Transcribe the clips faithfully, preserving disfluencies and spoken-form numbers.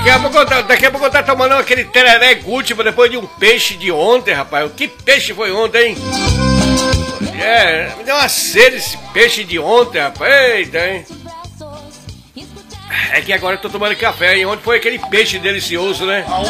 Daqui a pouco, daqui a pouco eu tá tomando aquele tereré último depois de um peixe de ontem, rapaz. Que peixe foi ontem, hein? É, me deu uma sede esse peixe de ontem, rapaz. Eita, hein? É que agora eu tô tomando café, hein? Ontem foi aquele peixe delicioso, né? Aonde?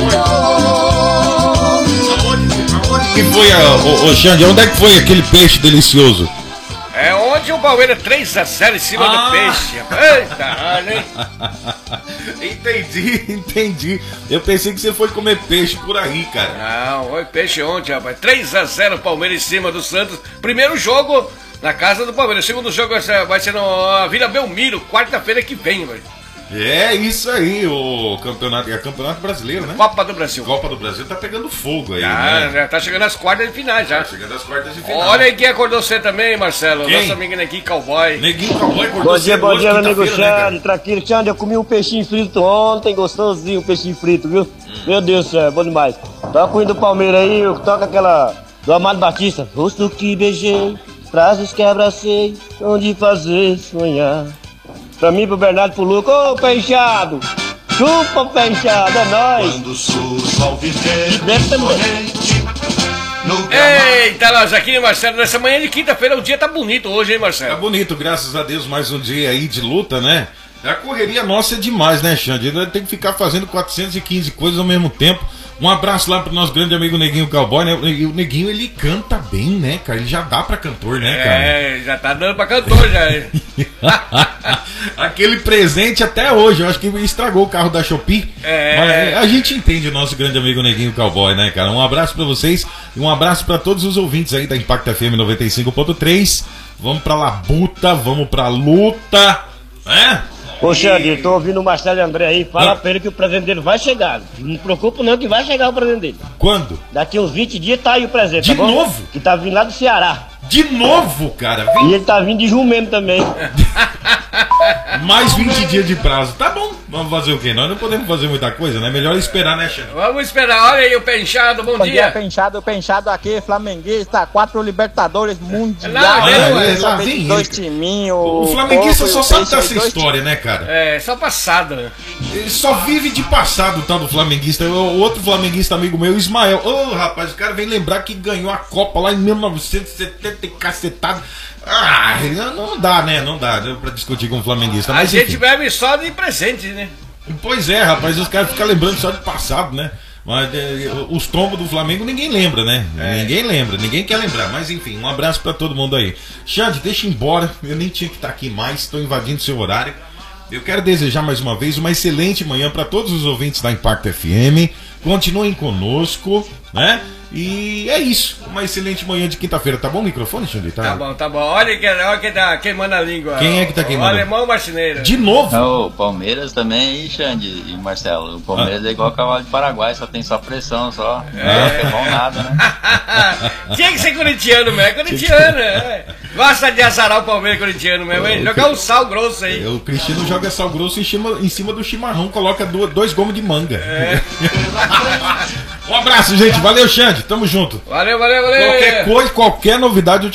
Aonde que foi, a, ô, ô Xande? Onde é que foi aquele peixe delicioso? É onde o Palmeiras três a zero em cima ah. do peixe. Eita, hein? Entendi, entendi. Eu pensei que você foi comer peixe por aí, cara. Não, foi peixe ontem, rapaz. três a zero Palmeiras em cima do Santos. Primeiro jogo na casa do Palmeiras. Segundo jogo vai ser na Vila Belmiro, quarta-feira que vem, velho. É isso aí, o campeonato, é campeonato brasileiro, né? Copa do Brasil. Copa do Brasil tá pegando fogo aí, ah, né? Já tá chegando às quartas de final já. Tá chegando às quartas de final. Olha aí quem acordou você também, Marcelo. Quem? Nosso amigo Neguinho Cowboy. Neguinho Cowboy acordou Bom dia, bom dia, meu amigo Xande. Né, tranquilo, Xande, eu comi um peixinho frito ontem, gostosinho, um peixinho frito, viu? Hum. Meu Deus do céu, é bom demais. Toca o hino do Palmeiras aí, toca aquela do Amado Batista. Rosto que beijei, frases que abracei, onde fazer sonhar. Pra mim, pro Bernardo, pro Lucas, ô pé inchado, chupa pé inchado, é nóis. Quando surge ao viver, deve também. Eita, nós aqui, Marcelo, nessa manhã de quinta-feira o dia tá bonito hoje, hein, Marcelo? Tá bonito, graças a Deus, mais um dia aí de luta, né? A correria nossa é demais, né, Xande? Tem que ficar fazendo quatrocentas e quinze coisas ao mesmo tempo. Um abraço lá pro nosso grande amigo Neguinho Cowboy, né? O Neguinho, ele canta bem, né, cara? Ele já dá pra cantor, né, cara? É, já tá dando pra cantor, já. Aquele presente até hoje, eu acho que estragou o carro da Shopee. É. Mas a gente entende o nosso grande amigo Neguinho Cowboy, né, cara? Um abraço pra vocês e um abraço pra todos os ouvintes aí da Impact F M noventa e cinco ponto três. Vamos pra labuta, vamos pra luta, né? Ô Xande, eu tô ouvindo o Marcelo André aí, fala ah. pra ele que o presente dele vai chegar. Não se preocupa não que vai chegar o presente dele. Quando? Daqui uns vinte dias tá aí o presente, De tá bom? novo? Que tá vindo lá do Ceará. De novo, cara? Vem... E ele tá vindo de jumento também. Mais vinte dias de prazo. Tá bom, vamos fazer o quê? Nós não podemos fazer muita coisa, né? Melhor esperar, né, Xande? Vamos esperar. Olha aí o pé inchado, bom, bom dia. dia. Pé inchado, pé inchado aqui, flamenguista, quatro Libertadores Mundiais. Não, não, é, lá vem dois ele. timinhos. O flamenguista só sabe dessa história, né, cara? É, só passado. Ele só vive de passado, o tal do flamenguista. O outro flamenguista amigo meu, Ismael. Ô, oh, rapaz, o cara vem lembrar que ganhou a Copa lá em mil novecentos e setenta e cacetado. Ah, não dá, né? Não dá pra discutir com o flamenguista. Mas, a gente enfim. bebe só de presente, né? Pois é, rapaz, os caras ficam lembrando só de passado, né? Mas é, os tombos do Flamengo ninguém lembra, né? É. Ninguém lembra, ninguém quer lembrar. Mas enfim, um abraço pra todo mundo aí. Xande, deixa eu ir embora. Eu nem tinha que estar aqui mais, estou invadindo seu horário. Eu quero desejar mais uma vez uma excelente manhã para todos os ouvintes da Impact F M. Continuem conosco, né? E é isso, uma excelente manhã de quinta-feira. Tá bom o microfone, Xande? Tá? Tá bom, tá bom. Olha, olha quem tá queimando a língua. Quem é que tá queimando? O alemão marceneiro. De novo? O Palmeiras também aí, Xande e Marcelo. O Palmeiras ah. é igual o cavalo de Paraguai, só tem só pressão, só. É, não é bom nada, né? Tinha que ser corintiano mesmo, é corintiano. É. Gosta de azarar o Palmeiras corintiano mesmo, hein? Jogar um sal grosso aí. O Cristiano joga sal grosso em cima, em cima do chimarrão, coloca dois gomos de manga. É. Um abraço, gente. Valeu, Xande. Tamo junto. Valeu, valeu, valeu. Qualquer coisa, qualquer novidade eu te